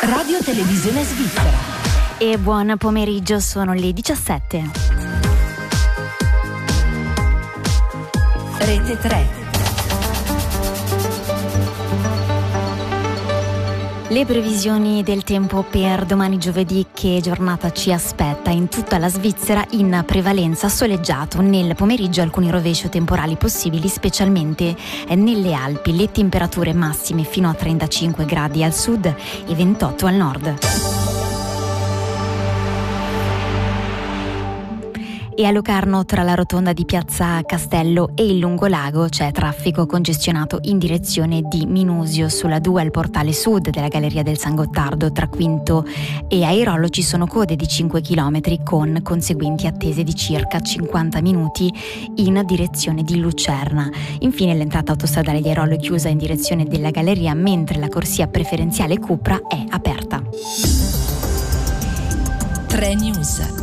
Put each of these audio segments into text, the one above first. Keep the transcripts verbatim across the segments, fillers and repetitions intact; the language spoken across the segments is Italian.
Radio Televisione Svizzera. E buon pomeriggio, sono le diciassette. Rete tre. Le previsioni del tempo per domani giovedì: che giornata ci aspetta? In tutta la Svizzera in prevalenza soleggiato, nel pomeriggio alcuni rovesci o temporali possibili, specialmente nelle Alpi. Le temperature massime fino a trentacinque gradi al sud e ventotto al nord. E a Locarno, tra la rotonda di Piazza Castello e il Lungolago, c'è traffico congestionato in direzione di Minusio. Sulla due al portale sud della Galleria del San Gottardo, tra Quinto e Airolo, ci sono code di cinque chilometri con conseguenti attese di circa cinquanta minuti in direzione di Lucerna. Infine l'entrata autostradale di Airolo è chiusa in direzione della Galleria, mentre la corsia preferenziale Cupra è aperta. tre News.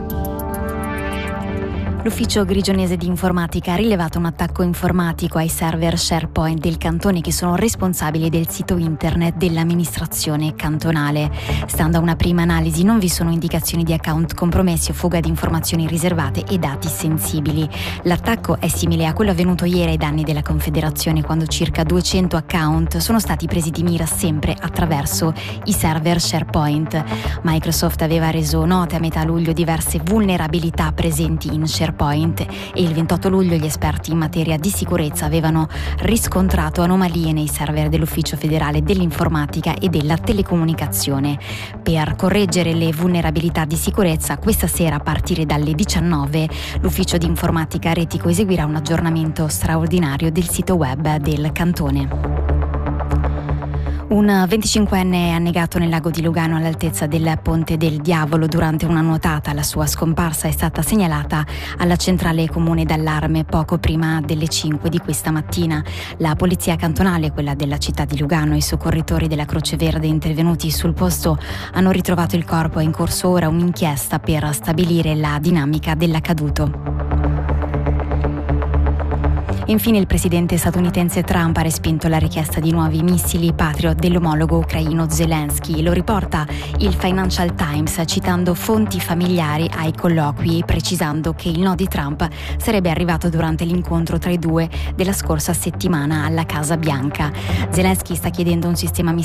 L'ufficio grigionese di informatica ha rilevato un attacco informatico ai server SharePoint del cantone, che sono responsabili del sito internet dell'amministrazione cantonale. Stando a una prima analisi non vi sono indicazioni di account compromessi o fuga di informazioni riservate e dati sensibili. L'attacco è simile a quello avvenuto ieri ai danni della Confederazione, quando circa duecento account sono stati presi di mira sempre attraverso i server SharePoint. Microsoft aveva reso note a metà luglio diverse vulnerabilità presenti in SharePoint e il ventotto luglio gli esperti in materia di sicurezza avevano riscontrato anomalie nei server dell'Ufficio federale dell'informatica e della telecomunicazione. Per correggere le vulnerabilità di sicurezza, questa sera a partire dalle diciannove l'Ufficio di informatica Retico eseguirà un aggiornamento straordinario del sito web del cantone. Un venticinquenne è annegato nel lago di Lugano all'altezza del Ponte del Diavolo durante una nuotata. La sua scomparsa è stata segnalata alla centrale comune d'allarme poco prima delle cinque di questa mattina. La polizia cantonale, quella della città di Lugano, e i soccorritori della Croce Verde intervenuti sul posto hanno ritrovato il corpo. È in corso ora un'inchiesta per stabilire la dinamica dell'accaduto. Infine il presidente statunitense Trump ha respinto la richiesta di nuovi missili Patriot dell'omologo ucraino Zelensky. Lo riporta il Financial Times, citando fonti familiari ai colloqui e precisando che il no di Trump sarebbe arrivato durante l'incontro tra i due della scorsa settimana alla Casa Bianca. Zelensky sta chiedendo un sistema